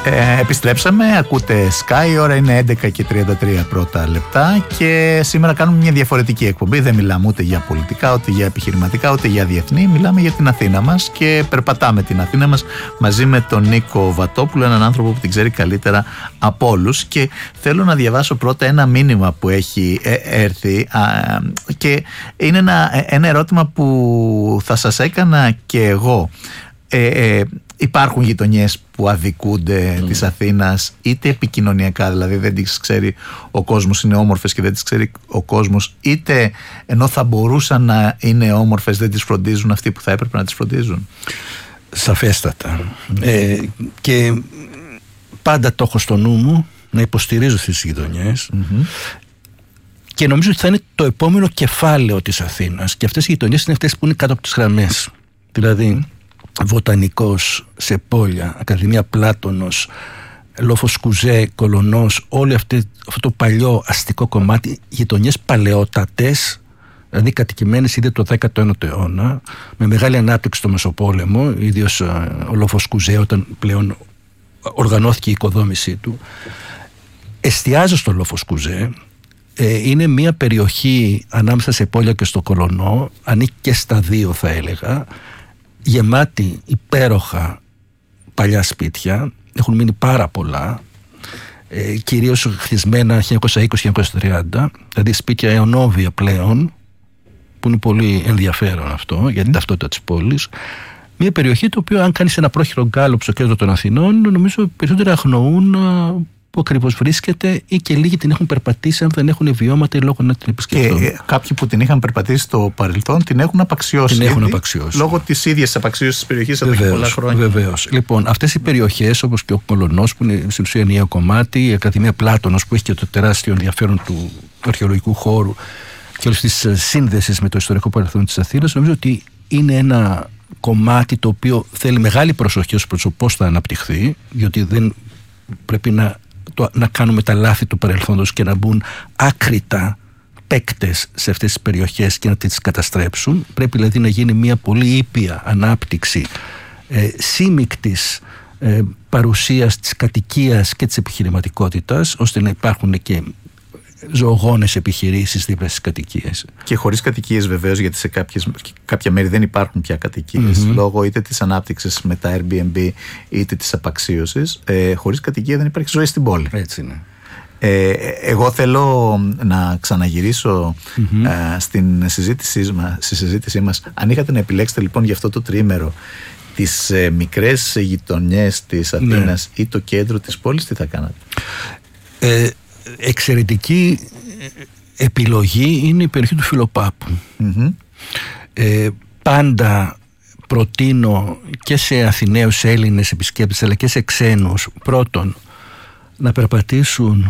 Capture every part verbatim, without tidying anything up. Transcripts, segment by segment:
Ε, επιστρέψαμε, ακούτε Sky, η ώρα είναι έντεκα και τριάντα τρία πρώτα λεπτά και σήμερα κάνουμε μια διαφορετική εκπομπή. Δεν μιλάμε ούτε για πολιτικά, ούτε για επιχειρηματικά, ούτε για διεθνή. Μιλάμε για την Αθήνα μας και περπατάμε την Αθήνα μας μαζί με τον Νίκο Βατόπουλο, έναν άνθρωπο που την ξέρει καλύτερα από όλους. Και θέλω να διαβάσω πρώτα ένα μήνυμα που έχει έρθει α, και είναι ένα, ένα ερώτημα που θα σας έκανα και εγώ. Ε, ε, υπάρχουν γειτονιές που αδικούνται mm. της Αθήνας, είτε επικοινωνιακά, δηλαδή δεν τις ξέρει ο κόσμος, είναι όμορφες και δεν τις ξέρει ο κόσμος, είτε ενώ θα μπορούσαν να είναι όμορφες δεν τις φροντίζουν αυτοί που θα έπρεπε να τις φροντίζουν? Σαφέστατα. mm. ε, και πάντα το έχω στο νου μου να υποστηρίζω τις γειτονιές mm-hmm. και νομίζω ότι θα είναι το επόμενο κεφάλαιο της Αθήνας, και αυτές οι γειτονιές είναι αυτές που είναι κάτω από τις γραμμές, δηλαδή mm. Βοτανικός, Σεπόλια, Ακαδημία Πλάτωνος, Λόφος Κουζέ, Κολονός, όλο αυτό, αυτό το παλιό αστικό κομμάτι, γειτονιές παλαιότατες, δηλαδή κατοικημένες ήδη το δέκατο ένατο αιώνα, με μεγάλη ανάπτυξη στο Μεσοπόλεμο, ιδίως ο Λόφος Κουζέ, όταν πλέον οργανώθηκε η οικοδόμησή του. Εστιάζω στο Λόφος Κουζέ. Ε, είναι μια περιοχή ανάμεσα σε Σεπόλια και στο Κολονό, ανήκει και στα δύο θα έλεγα, γεμάτη υπέροχα παλιά σπίτια, έχουν μείνει πάρα πολλά, ε, κυρίως χτισμένα χίλια εννιακόσια είκοσι με χίλια εννιακόσια τριάντα, δηλαδή σπίτια αιωνόβια πλέον, που είναι πολύ ενδιαφέρον αυτό για την ταυτότητα της πόλης. Μια περιοχή το οποίο, αν κάνεις ένα πρόχειρο γκάλωπ στο κέντρο των Αθηνών, νομίζω περισσότερα αγνοούν που ακριβώς βρίσκεται, ή και λίγοι την έχουν περπατήσει αν δεν έχουν βιώματα ή λόγω να την επισκεφτούν. Και κάποιοι που την είχαν περπατήσει στο παρελθόν την έχουν απαξιώσει. Την έχουν απαξιώσει. Λόγω της ίδιας απαξίωσης της περιοχής εδώ και πολλά χρόνια. Βεβαίως. Λοιπόν, αυτές οι περιοχές, όπως και ο Κολονός, που είναι στην ουσία νέο κομμάτι, η Ακαδημία Πλάτωνος, που έχει και το τεράστιο ενδιαφέρον του αρχαιολογικού χώρου και όλες τις σύνδεσεις με το ιστορικό παρελθόν της Αθήνας, νομίζω ότι είναι ένα κομμάτι το οποίο θέλει μεγάλη προσοχή ως προς το πώς θα αναπτυχθεί, διότι δεν πρέπει να. Το, να κάνουμε τα λάθη του παρελθόντος και να μπουν άκρητα παίκτες σε αυτές τις περιοχές και να τις καταστρέψουν. Πρέπει δηλαδή να γίνει μια πολύ ήπια ανάπτυξη ε, σύμμικτης ε, παρουσίας της κατοικίας και της επιχειρηματικότητας, ώστε να υπάρχουν και ζωογόνες επιχειρήσεις δίπλα στις κατοικίες. Και χωρίς κατοικίες βεβαίως, γιατί σε κάποιες, κάποια μέρη δεν υπάρχουν πια κατοικίες, mm-hmm. λόγω είτε της ανάπτυξης με τα Airbnb είτε της απαξίωσης. Ε, χωρίς κατοικία δεν υπάρχει ζωή στην πόλη. Έτσι είναι. Ε, εγώ θέλω να ξαναγυρίσω mm-hmm. ε, στην συζήτησή μας, στη συζήτησή μας. Αν είχατε να επιλέξετε λοιπόν για αυτό το τριήμερο τις ε, μικρές γειτονιές της Αθήνας ναι. ή το κέντρο της πόλης, τι θα κάνατε? Ε, εξαιρετική επιλογή είναι η περιοχή του Φιλοπάπου. Mm-hmm. Ε, πάντα προτείνω και σε Αθηναίους Έλληνες επισκέπτες αλλά και σε ξένους, πρώτον να περπατήσουν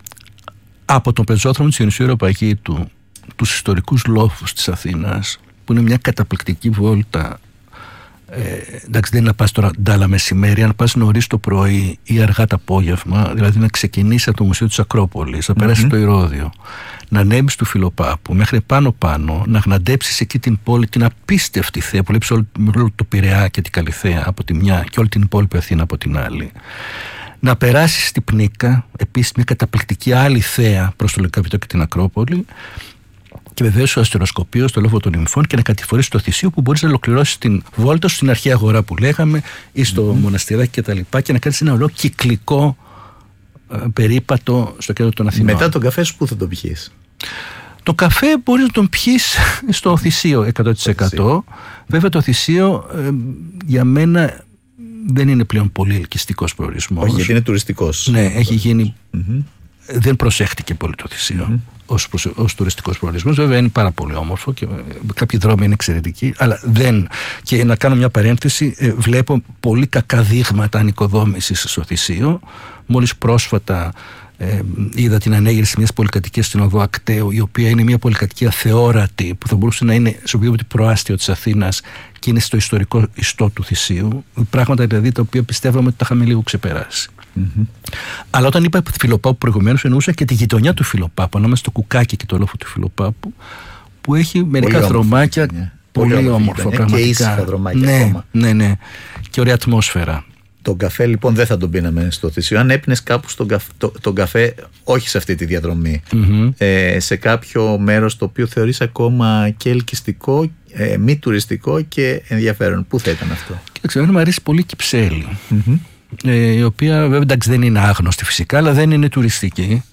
από τον πεζόδρομο της Ιωνυσίου Αεροπαγήτου τους ιστορικούς λόφους της Αθήνας, που είναι μια καταπληκτική βόλτα. Ε, εντάξει, δεν είναι να πας τώρα ντάλα μεσημέρι, αν πας νωρίς το πρωί ή αργά το απόγευμα, δηλαδή να ξεκινήσεις από το Μουσείο της Ακρόπολης, να περάσεις mm-hmm. το Ηρώδειο, να ανέβεις του Φιλοπάπου μέχρι πάνω πάνω, να γναντέψεις εκεί την πόλη, την απίστευτη θέα που βλέπεις όλο, όλο το Πειραιά και την Καλυθέα από τη μια και όλη την υπόλοιπη Αθήνα από την άλλη, να περάσεις στην Πνίκα, επίσης μια καταπληκτική άλλη θέα προς το Λυκαβητό και την Ακρόπολη, και βεβαίως ο αστεροσκοπείο στο Λόφο των Νυμφών, και να κατηφορήσει το Θησίο, που μπορείς να ολοκληρώσεις την βόλτα στην αρχαία αγορά που λέγαμε ή στο mm-hmm. μοναστηράκι κτλ. Και, και να κάνεις ένα ολόκληρο κυκλικό ε, περίπατο στο κέντρο των Αθηνών. Μετά τον καφέ σου πού θα τον πιείς? Το καφέ μπορείς να τον πιείς στο Θησίο εκατό τοις εκατό. Βέβαια το Θησίο ε, για μένα δεν είναι πλέον πολύ ελκυστικός προορισμός. Όχι, γιατί είναι τουριστικός. Ναι, έχει γίνει. Mm-hmm. Δεν προσέχτηκε πολύ το Θησίο. Mm-hmm. Ως, ως τουριστικός προορισμός. Βέβαια είναι πάρα πολύ όμορφο και κάποιοι δρόμοι είναι εξαιρετικοί, αλλά δεν. Και να κάνω μια παρένθεση, ε, βλέπω πολύ κακά δείγματα ανοικοδόμησης στο Θησίο. Μόλις πρόσφατα ε, είδα την ανέγερση μιας πολυκατοικίας στην οδό Ακταίου, η οποία είναι μια πολυκατοικία θεόρατη, που θα μπορούσε να είναι σε οποιοδήποτε προάστιο της Αθήνας και είναι στο ιστορικό ιστό του Θησίου. Πράγματα δηλαδή τα οποία πιστεύαμε ότι τα είχαμε λίγο ξεπεράσει. Mm-hmm. Αλλά όταν είπα Φιλοπάπου προηγουμένως, εννοούσα και τη γειτονιά του Φιλοπάπου, ανάμεσα στο Κουκάκι και το Λόφο του Φιλοπάπου, που έχει μερικά πολύ δρομάκια όμορφη, πολύ, πολύ όμορφα πραγματικά. Και ήσυχα δρομάκια ναι, ακόμα. Ναι, ναι. Και ωραία ατμόσφαιρα. τον καφέ λοιπόν δεν θα τον πίναμε στο Θησίο. Αν έπινες κάπου στον καφέ, το, τον καφέ, όχι σε αυτή τη διαδρομή, mm-hmm. ε, σε κάποιο μέρος το οποίο θεωρείς ακόμα και ελκυστικό, ε, μη τουριστικό και ενδιαφέρον, πού θα ήταν αυτό? Κοίταξε, εμένα μου αρέσει πολύ η Κυψέλη, mm-hmm. ε, η οποία βέβαια εντάξει, δεν είναι άγνωστη φυσικά, αλλά δεν είναι τουριστική.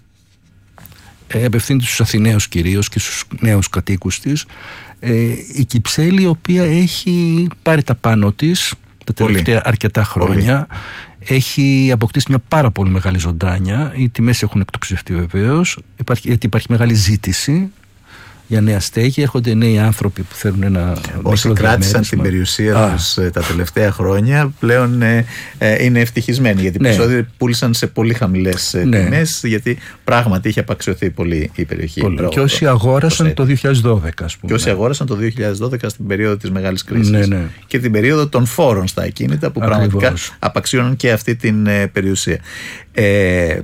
Ε, απευθύνεται στους Αθηναίους κυρίως και στους νέους κατοίκους της. Ε, η Κυψέλη, η οποία έχει πάρει τα πάνω της τα τελευταία πολύ. αρκετά χρόνια. Πολύ. Έχει αποκτήσει μια πάρα πολύ μεγάλη ζωντάνια. Οι τιμές έχουν εκτοξευτεί βεβαίως, υπάρχει, γιατί υπάρχει μεγάλη ζήτηση για νέα στέγη. Έρχονται νέοι άνθρωποι που θέλουν ένα. Όσοι κράτησαν την περιουσία τους τα τελευταία χρόνια πλέον ε, ε, είναι ευτυχισμένοι, γιατί ναι. περισσότεροι πούλησαν σε πολύ χαμηλές ναι. τιμές, γιατί πράγματι είχε απαξιωθεί πολύ η περιοχή. Πολύ. Και όσοι αγόρασαν το δύο χιλιάδες δώδεκα, ας πούμε. Και όσοι αγόρασαν το δύο χιλιάδες δώδεκα στην περίοδο της μεγάλης κρίσης. Ναι, ναι. Και την περίοδο των φόρων στα ακίνητα που Ακριβώς. πραγματικά απαξίωναν και αυτή την ε, περιουσία. Ε,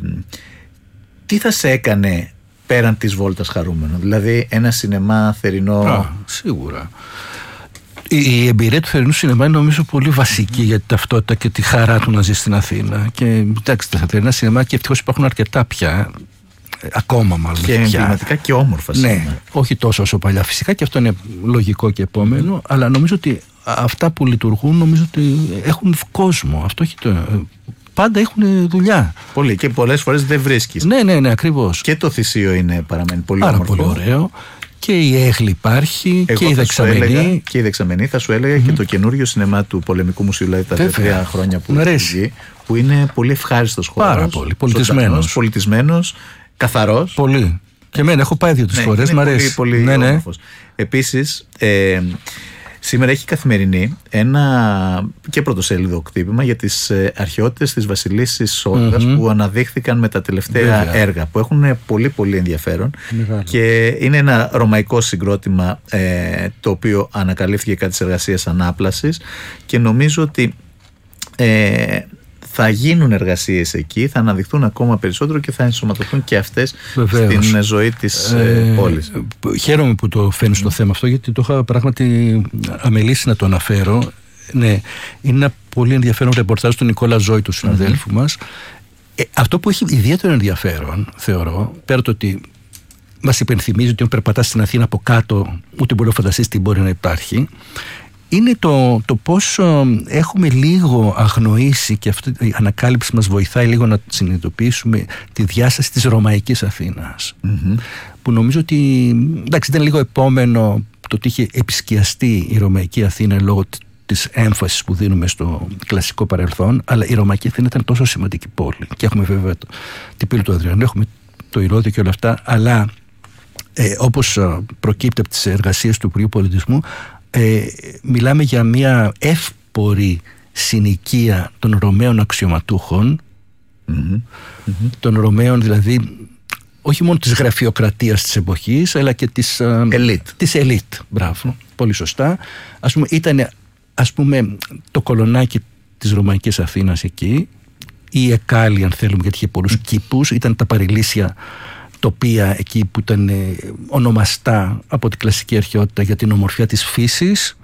τι θα σε έκανε πέραν της βόλτας χαρούμενο, δηλαδή ένα σινεμά θερινό? Α, σίγουρα. Η, η εμπειρία του θερινού σινεμά είναι νομίζω πολύ βασική mm-hmm. για την ταυτότητα και τη χαρά του να ζει στην Αθήνα. Και εντάξει, τα θερινά σινεμά και ευτυχώς υπάρχουν αρκετά πια, ακόμα μάλλον. Και εμβληματικά και όμορφα ναι, σινεμά. Όχι τόσο όσο παλιά φυσικά, και αυτό είναι λογικό και επόμενο, mm-hmm. αλλά νομίζω ότι αυτά που λειτουργούν νομίζω ότι έχουν κόσμο. Αυτό έχει το. Πάντα έχουν δουλειά. Πολύ, και πολλές φορές δεν βρίσκεις. Ναι, ναι, ναι, ακριβώς. Και το Θησίο είναι παραμένει πολύ Άρα όμορφο. Πολύ ωραίο. Και η Έγλη υπάρχει. Εγώ και η Δεξαμενή. Έλεγα, και η Δεξαμενή. Θα σου έλεγα mm-hmm. και το καινούριο σινεμά του Πολεμικού Μουσείου, δηλαδή τα τρία χρόνια που έχει, που είναι πολύ ευχάριστος χώρος. Πάρα πολύ. Πολιτισμένος. Πολιτισμένος, καθαρός. Πολύ. Και εμένα έχω πάει δύο-τρεις ναι, φορές. Μ' αρέσει. Πολύ, πολύ ναι, ναι. όμορφος. Επίσης, ε, σήμερα έχει Καθημερινή ένα και πρωτοσέλιδο κτύπημα για τις αρχαιότητες της Βασιλίσσης Σόλγας mm-hmm. που αναδείχθηκαν με τα τελευταία Βέβαια. έργα, που έχουν πολύ πολύ ενδιαφέρον. Μεγάλο. Και είναι ένα ρωμαϊκό συγκρότημα ε, το οποίο ανακαλύφθηκε κατά της εργασίας ανάπλασης, και νομίζω ότι ε, θα γίνουν εργασίες εκεί, θα αναδειχθούν ακόμα περισσότερο και θα ενσωματωθούν και αυτές Βεβαίως. στην ζωή της ε, πόλης. Χαίρομαι που το φαίνεις mm. το θέμα αυτό, γιατί το είχα πράγματι αμελήσει να το αναφέρω. Ναι, είναι ένα πολύ ενδιαφέρον ρεπορτάζ του Νικόλα Ζώη, του συναδέλφου mm-hmm. μας. Ε, αυτό που έχει ιδιαίτερο ενδιαφέρον, θεωρώ, πέρα το ότι μας υπενθυμίζει ότι αν περπατάς στην Αθήνα από κάτω, ούτε μπορεί να φανταστείς τι μπορεί να υπάρχει, είναι το, το πόσο έχουμε λίγο αγνοήσει, και αυτή η ανακάλυψη μας βοηθάει λίγο να συνειδητοποιήσουμε τη διάσταση της Ρωμαϊκής Αθήνας. Mm-hmm. Που νομίζω ότι, εντάξει, ήταν λίγο επόμενο το ότι είχε επισκιαστεί η Ρωμαϊκή Αθήνα λόγω της έμφασης που δίνουμε στο κλασικό παρελθόν, αλλά η Ρωμαϊκή Αθήνα ήταν τόσο σημαντική πόλη. Και έχουμε βέβαια το, την πύλη του Αδριανού, έχουμε το Ηρώδειο και όλα αυτά, αλλά ε, όπως προκύπτει από τις εργασίες του Υπουργείου Πολιτισμού, Ε, μιλάμε για μια εύπορη συνοικία των Ρωμαίων αξιωματούχων, mm-hmm. Mm-hmm. των Ρωμαίων δηλαδή, όχι μόνο της γραφειοκρατίας της εποχής, αλλά και της ελίτ. Της ελίτ, μπράβο, πολύ σωστά. Ας πούμε, ήταν ας πούμε το κολονάκι της Ρωμαϊκής Αθήνας εκεί, η Εκάλη αν θέλουμε, γιατί είχε πολλούς mm. κήπους, ήταν τα παρηλήσια τοπία εκεί που ήταν ε, ονομαστά από την κλασική αρχαιότητα για την ομορφιά της φύσης,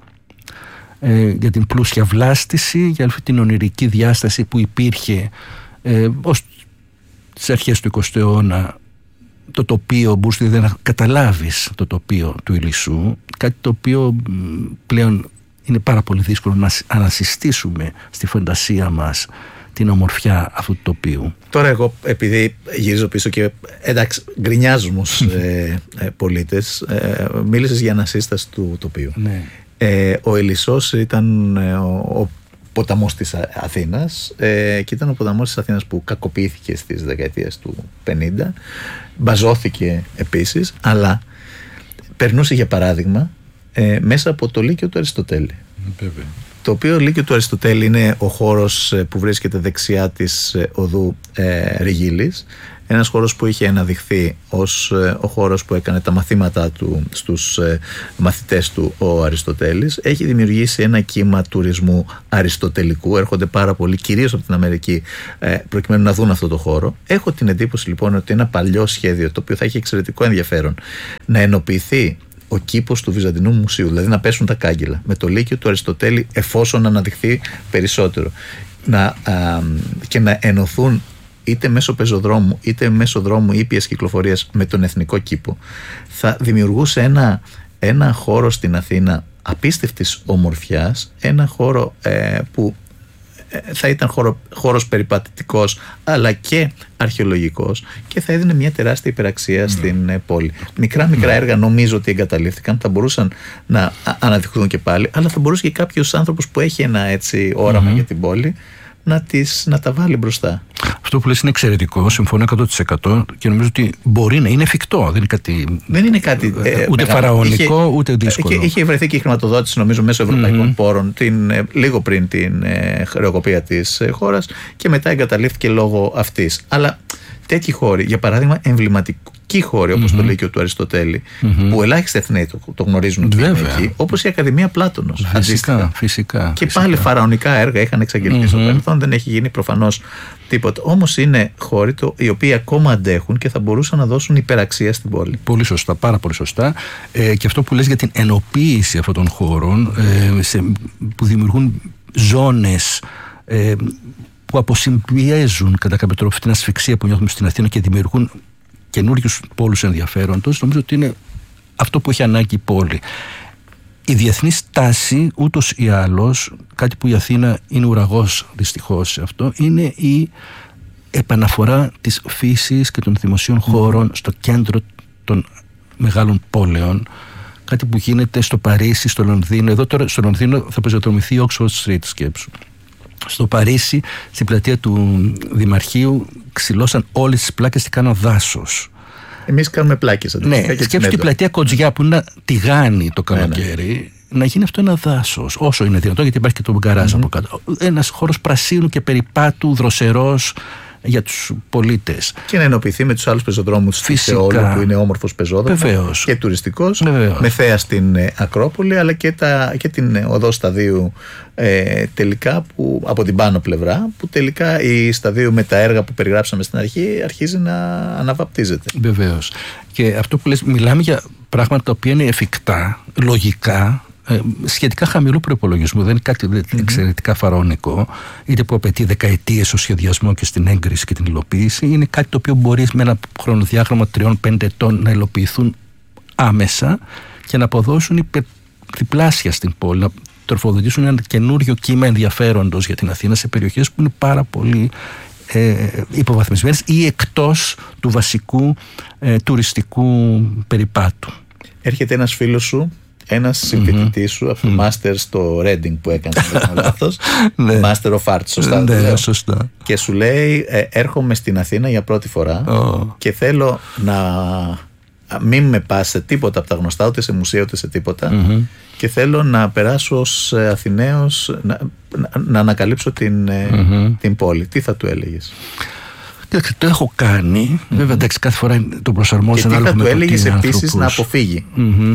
ε, για την πλούσια βλάστηση, για αυτή την ονειρική διάσταση που υπήρχε ε, ως τις αρχές του εικοστού αιώνα. Το τοπίο, μπορούσε δηλαδή να καταλάβεις το τοπίο του Ηλισσού, κάτι το οποίο πλέον είναι πάρα πολύ δύσκολο να ανασυστήσουμε στη φαντασία μας την ομορφιά αυτού του τοπίου. Τώρα εγώ, επειδή γυρίζω πίσω και εντάξει γκρινιάζουμε ως ε, ε, πολίτες, ε, μίλησες για ανασύσταση του τοπίου. Ναι. Ε, ο Ηλισσός ήταν ε, ο, ο ποταμός της Αθήνας ε, και ήταν ο ποταμός της Αθήνας που κακοποιήθηκε στις δεκαετίες του πενήντα, μπαζώθηκε επίσης, αλλά περνούσε για παράδειγμα ε, μέσα από το Λύκειο του Αριστοτέλη. Βέβαια. Το οποίο Λύκειο του Αριστοτέλη είναι ο χώρος που βρίσκεται δεξιά της οδού ε, Ριγίλης, ένας χώρος που είχε αναδειχθεί ως ε, ο χώρος που έκανε τα μαθήματά του στους ε, μαθητές του ο Αριστοτέλης. Έχει δημιουργήσει ένα κύμα τουρισμού αριστοτελικού, έρχονται πάρα πολλοί κυρίως από την Αμερική ε, προκειμένου να δουν αυτό το χώρο. Έχω την εντύπωση λοιπόν ότι ένα παλιό σχέδιο, το οποίο θα έχει εξαιρετικό ενδιαφέρον, να ενοποιηθεί ο κήπος του Βυζαντινού Μουσείου, δηλαδή να πέσουν τα κάγκελα με το Λύκειο του Αριστοτέλη εφόσον αναδειχθεί περισσότερο, να, α, και να ενωθούν είτε μέσω πεζοδρόμου είτε μέσω δρόμου ήπιας κυκλοφορίας με τον εθνικό κήπο, θα δημιουργούσε ένα, ένα χώρο στην Αθήνα απίστευτης ομορφιάς, ένα χώρο ε, που θα ήταν χώρο, χώρος περιπατητικός αλλά και αρχαιολογικός και θα έδινε μια τεράστια υπεραξία mm. στην ε, πόλη. Μικρά μικρά mm. έργα νομίζω ότι εγκαταλείφθηκαν, θα μπορούσαν να αναδειχθούν και πάλι, αλλά θα μπορούσε και κάποιος άνθρωπος που έχει ένα έτσι όραμα mm. για την πόλη να, τις, να τα βάλει μπροστά. Αυτό που λες είναι εξαιρετικό, συμφωνώ εκατό τοις εκατό και νομίζω ότι μπορεί να είναι εφικτό. Δεν είναι κάτι, δεν είναι κάτι ε, ούτε μεγάλο. Φαραωνικό, είχε, ούτε δύσκολο. Είχε, είχε βρεθεί και η χρηματοδότηση νομίζω μέσω ευρωπαϊκών mm-hmm. πόρων την, λίγο πριν την ε, χρεοκοπία της ε, χώρας και μετά εγκαταλείφθηκε λόγω αυτής. Αλλά τέτοιοι χώροι, για παράδειγμα εμβληματικοί χώροι όπως mm-hmm. το λέει και ο του Αριστοτέλη, mm-hmm. που ελάχιστοι Εθναίοι το, το γνωρίζουν ότι είναι εκεί, όπως η Ακαδημία Πλάτωνος. Φυσικά, φυσικά. Και φυσικά. πάλι φαραωνικά έργα είχαν εξαγγελθεί mm-hmm. στο παρελθόν, δεν έχει γίνει προφανώς τίποτα. Όμως είναι χώροι το, οι οποίοι ακόμα αντέχουν και θα μπορούσαν να δώσουν υπεραξία στην πόλη. Πολύ σωστά, πάρα πολύ σωστά. Ε, και αυτό που λες για την ενοποίηση αυτών των χώρων ε, σε, που δημιουργούν ζώνες ε, που αποσυμπιέζουν κατά κάποιο τρόπο την ασφυξία που νιώθουμε στην Αθήνα και δημιουργούν καινούριους πόλους ενδιαφέροντος, νομίζω ότι είναι αυτό που έχει ανάγκη η πόλη. Η διεθνή στάση, ούτως ή άλλως, κάτι που η Αθήνα είναι ουραγός δυστυχώς σε αυτό, είναι η επαναφορά της φύσης και των δημοσίων χώρων στο κέντρο των μεγάλων πόλεων. Κάτι που γίνεται στο Παρίσι, στο Λονδίνο. Εδώ τώρα στο Λονδίνο θα πεζοδρομηθεί η Oxford Street, σκέψου. Στο Παρίσι, στην πλατεία του Δημαρχείου, ξυλώσαν όλες τις πλάκες και κάναν δάσος. Εμείς κάνουμε πλάκες. Ναι, σκέψου την πλατεία Κοτζιά που είναι ένα τηγάνι το καλοκαίρι, ναι, ναι. να γίνει αυτό ένα δάσος, όσο είναι δυνατό, γιατί υπάρχει και το γκαράζ mm-hmm. από κάτω. Ένας χώρος πρασίνου και περιπάτου, δροσερός για τους πολίτες. Και να ενοποιηθεί με τους άλλους πεζοδρόμους της Σεόλου, που είναι όμορφος πεζόδρομος και τουριστικός, Βεβαίως. με θέα στην Ακρόπολη, αλλά και, τα, και την οδό Σταδίου ε, τελικά που, από την πάνω πλευρά, που τελικά η Σταδίου με τα έργα που περιγράψαμε στην αρχή αρχίζει να αναβαπτίζεται. Βεβαίως. Και αυτό που λες, μιλάμε για πράγματα τα οποία είναι εφικτά, λογικά, σχετικά χαμηλού προϋπολογισμού, δεν είναι κάτι mm-hmm. εξαιρετικά φαραωνικό, είτε που απαιτεί δεκαετίες στο σχεδιασμό και στην έγκριση και την υλοποίηση. Είναι κάτι το οποίο μπορεί με ένα χρονοδιάγραμμα τριών πέντε ετών να υλοποιηθούν άμεσα και να αποδώσουν υπερδιπλάσια στην πόλη, να τροφοδοτήσουν ένα καινούριο κύμα ενδιαφέροντος για την Αθήνα σε περιοχές που είναι πάρα πολύ ε, υποβαθμισμένες ή εκτός του βασικού ε, τουριστικού περιπάτου. Έρχεται ένας φίλος σου, ένας συμφοιτητής σου από το Master στο Reading που έκανε, δεν κάνω λάθος, Master of Arts, σωστά, ναι, σωστά. Και σου λέει ε, έρχομαι στην Αθήνα για πρώτη φορά oh. και θέλω να μην με πας σε τίποτα από τα γνωστά, ούτε σε μουσεία ούτε σε τίποτα mm-hmm. και θέλω να περάσω ως Αθηναίος να, να, να ανακαλύψω την, mm-hmm. την πόλη. Τι θα του έλεγες? Το έχω κάνει, mm-hmm. βέβαια εντάξει, κάθε φορά το προσαρμόζω. Και τι θα του έλεγες επίσης να αποφύγει? Mm-hmm.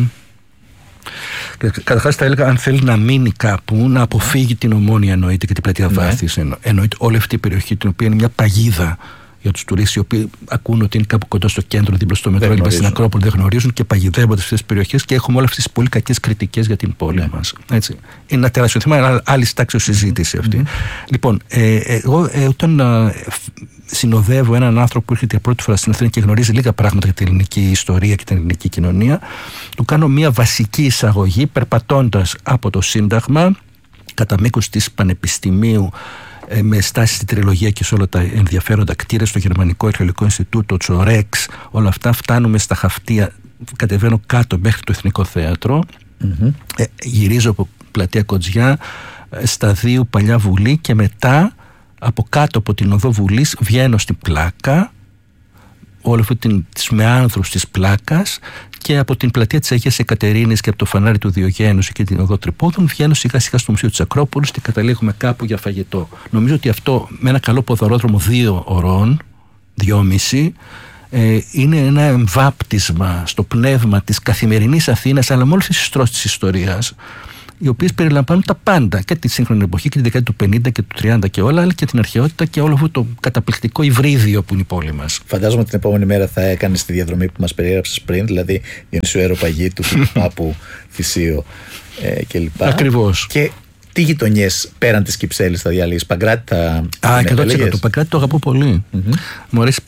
Καταρχάς θα έλεγα, αν θέλει να μείνει κάπου, να αποφύγει την Ομόνια εννοείται και την πλατεία Βάθης, ναι. εννοείται όλη αυτή η περιοχή, την οποία είναι μια παγίδα για τους τουρίστες, οι οποίοι ακούν ότι είναι κάπου κοντά στο κέντρο, δίπλα στο μετρό, δίπλα στην Ακρόπολη, δεν γνωρίζουν και παγιδεύονται σε αυτές τις περιοχές και έχουμε όλες αυτές τις πολύ κακές κριτικές για την πόλη ναι. μας. Έτσι. Είναι ένα τεράστιο θέμα, είναι άλλη τάξη συζήτηση αυτή. Mm-hmm. Λοιπόν, ε, εγώ ε, όταν ε, συνοδεύω έναν άνθρωπο που έρχεται για πρώτη φορά στην Αθήνα και γνωρίζει λίγα πράγματα για την ελληνική ιστορία και την ελληνική κοινωνία, του κάνω μια βασική εισαγωγή περπατώντας από το Σύνταγμα κατά μήκος της Πανεπιστημίου, με στάση στη Τριλογία και σε όλα τα ενδιαφέροντα κτίρια, στο Γερμανικό Αρχαιολογικό Ινστιτούτο, το Ρεξ, όλα αυτά, φτάνουμε στα Χαυτία, κατεβαίνω κάτω μέχρι το Εθνικό Θέατρο, mm-hmm. ε, γυρίζω από πλατεία Κοτζιά, Σταδίου, Παλιά Βουλή και μετά από κάτω από την οδό Βουλής βγαίνω στην Πλάκα, όλο αυτό τις μεάνδρους της Πλάκας, και από την πλατεία της Αγίας Εκατερίνης και από το φανάρι του Διογένους και την οδό Τρυπόδων βγαίνω σιγά σιγά στο Μουσείο της Ακρόπολης και καταλήγουμε κάπου για φαγητό. Νομίζω ότι αυτό με ένα καλό ποδαρόδρομο δύο ωρών, δυόμιση, ε, είναι ένα εμβάπτισμα στο πνεύμα της καθημερινής Αθήνας, αλλά με όλες τις στρώσεις της ιστορίας, οι οποίες περιλαμβάνουν τα πάντα, και τη σύγχρονη εποχή και τη δεκαετία του πενήντα και του τριάντα και όλα, αλλά και την αρχαιότητα και όλο αυτό το καταπληκτικό υβρίδιο που είναι η πόλη μας. Φαντάζομαι την επόμενη μέρα θα έκανες τη διαδρομή που μας περιέγραψες πριν, δηλαδή Διονυσίου Αεροπαγήτου, του Πάπου, Θησίου ε, κλπ. Ακριβώς. Και Τι γειτονιές πέραν της Κυψέλης θα διαλύσεις? Παγκράτη θα... Α, εκατό τοις εκατό. Το Παγκράτη το αγαπώ πολύ. Mm-hmm. Μου αρέσει